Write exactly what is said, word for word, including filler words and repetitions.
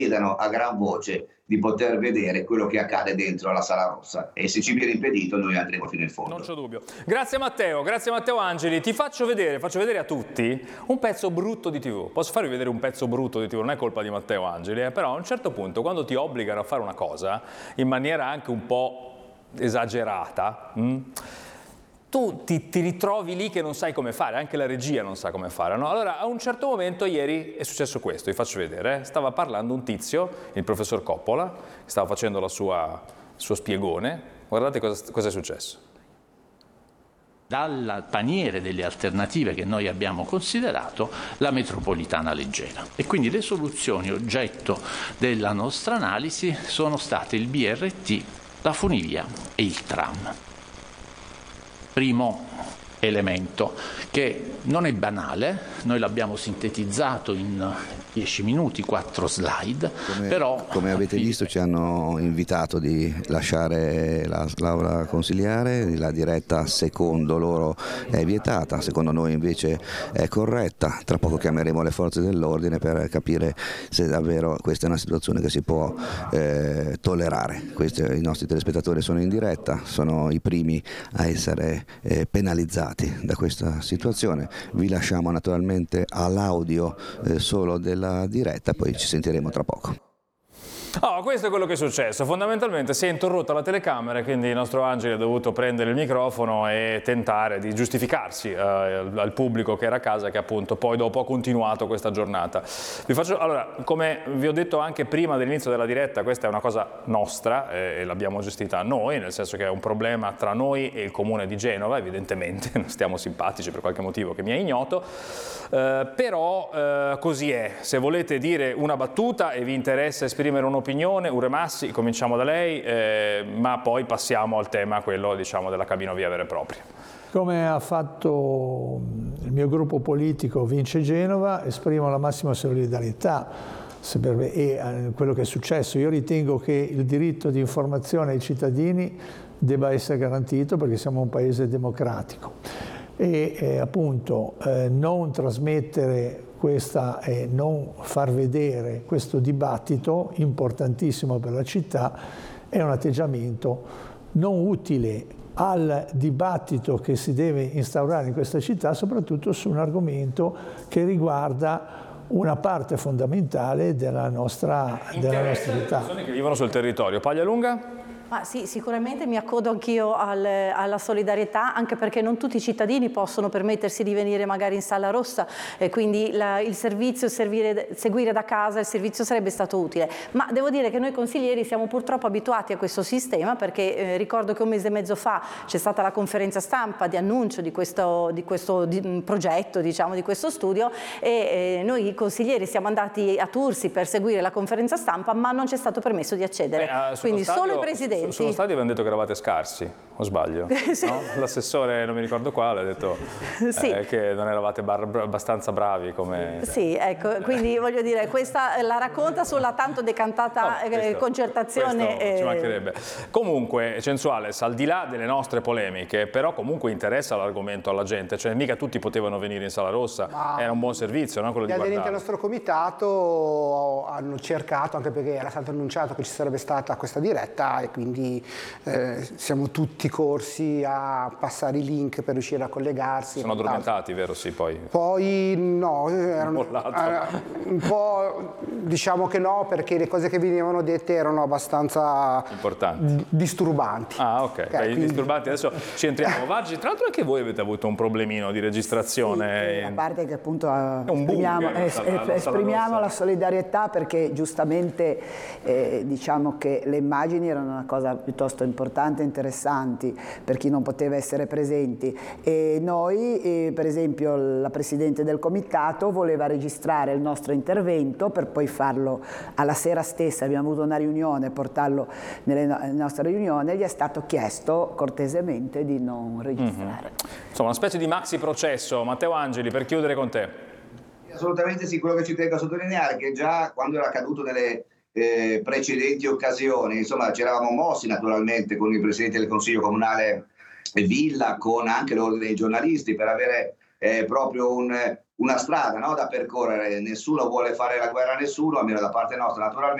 chiedano a gran voce di poter vedere quello che accade dentro la Sala Rossa, e se ci viene impedito noi andremo fino in fondo. Non c'ho dubbio. Grazie Matteo, grazie Matteo Angeli. Ti faccio vedere, faccio vedere a tutti un pezzo brutto di tivù. Posso farvi vedere un pezzo brutto di tivù? Non è colpa di Matteo Angeli, eh? Però a un certo punto, quando ti obbligano a fare una cosa in maniera anche un po' esagerata, mh? tu ti, ti ritrovi lì che non sai come fare, anche la regia non sa come fare, no? Allora a un certo momento ieri è successo questo, vi faccio vedere, eh? Stava parlando un tizio, il professor Coppola, stava facendo la sua, il suo spiegone, guardate cosa, cosa è successo. Dal paniere delle alternative che noi abbiamo considerato la metropolitana leggera, e quindi le soluzioni oggetto della nostra analisi sono state il B R T, la funivia e il tram. Primo elemento, che non è banale, noi l'abbiamo sintetizzato in dieci minuti, quattro slide, come, però... Come avete visto ci hanno invitato di lasciare la, l'aula consiliare, la diretta secondo loro è vietata, secondo noi invece è corretta. Tra poco chiameremo le forze dell'ordine per capire se davvero questa è una situazione che si può eh, tollerare. Questi, i nostri telespettatori sono in diretta, sono i primi a essere eh, penalizzati da questa situazione. Vi lasciamo naturalmente all'audio eh, solo della diretta, poi ci sentiremo tra poco. Oh, questo è quello che è successo, fondamentalmente si è interrotta la telecamera, quindi il nostro Angeli ha dovuto prendere il microfono e tentare di giustificarsi eh, al pubblico che era a casa, che appunto poi dopo ha continuato questa giornata. Vi faccio, allora, come vi ho detto anche prima dell'inizio della diretta, questa è una cosa nostra eh, e l'abbiamo gestita noi, nel senso che è un problema tra noi e il comune di Genova, evidentemente non stiamo simpatici per qualche motivo che mi è ignoto, eh, però eh, così è. Se volete dire una battuta e vi interessa esprimere un'opinione, Uremassi, cominciamo da lei, eh, ma poi passiamo al tema, quello diciamo della cabina via vera e propria. Come ha fatto il mio gruppo politico Vince Genova, esprimo la massima solidarietà e quello che è successo. Io ritengo che il diritto di informazione ai cittadini debba essere garantito perché siamo un paese democratico e eh, appunto eh, non trasmettere questa e non far vedere questo dibattito importantissimo per la città è un atteggiamento non utile al dibattito che si deve instaurare in questa città, soprattutto su un argomento che riguarda una parte fondamentale della nostra, della nostra città. Le persone che vivono sul territorio. Paglialunga? Ma sì, sicuramente mi accodo anch'io al, alla solidarietà, anche perché non tutti i cittadini possono permettersi di venire magari in Sala Rossa, e quindi la, il servizio, servire, seguire da casa, il servizio sarebbe stato utile. Ma devo dire che noi consiglieri siamo purtroppo abituati a questo sistema, perché eh, ricordo che un mese e mezzo fa c'è stata la conferenza stampa di annuncio di questo, di questo di, progetto, diciamo, di questo studio, e eh, noi consiglieri siamo andati a Tursi per seguire la conferenza stampa, ma non ci è stato permesso di accedere. Beh, quindi stadio... solo i presidenti. Sullo stadio avevano detto che eravate scarsi, o sbaglio? Sì. No? L'assessore, non mi ricordo quale, ha detto sì. eh, che non eravate bar abbastanza bravi come... Sì, ecco, quindi voglio dire, questa la racconta sulla tanto decantata oh, questo, concertazione. Questo, e... ci mancherebbe. Comunque, Censuales, al di là delle nostre polemiche, però comunque interessa l'argomento alla gente, cioè mica tutti potevano venire in Sala Rossa, ma era un buon servizio, no? Quello gli di aderenti al nostro comitato hanno cercato, anche perché era stato annunciato che ci sarebbe stata questa diretta, e quindi Quindi eh, siamo tutti corsi a passare i link per riuscire a collegarsi. Sono addormentati, vero? Sì, poi. Poi no, erano, eh, un po' diciamo che no, perché le cose che venivano dette erano abbastanza importanti, disturbanti. Ah, ok. Okay, Beh, quindi... disturbanti, adesso ci entriamo. Vargi, tra l'altro anche voi avete avuto un problemino di registrazione. Sì, a parte che appunto esprimiamo, boom, es es esprimiamo la solidarietà, perché giustamente eh, diciamo che le immagini erano una cosa piuttosto importante e interessanti per chi non poteva essere presenti, e noi eh, per esempio la Presidente del Comitato voleva registrare il nostro intervento per poi farlo alla sera stessa, abbiamo avuto una riunione, portarlo nelle, no nelle nostre riunioni, gli è stato chiesto cortesemente di non registrare. Mm-hmm. Insomma, una specie di maxi processo. Matteo Angeli, per chiudere con te. Assolutamente sì, quello che ci tengo a sottolineare è che già quando era accaduto nelle Eh, precedenti occasioni, insomma, ci eravamo mossi naturalmente con il Presidente del Consiglio Comunale Villa, con anche l'Ordine dei giornalisti, per avere eh, proprio un, una strada, no, da percorrere, nessuno vuole fare la guerra a nessuno, almeno da parte nostra naturalmente.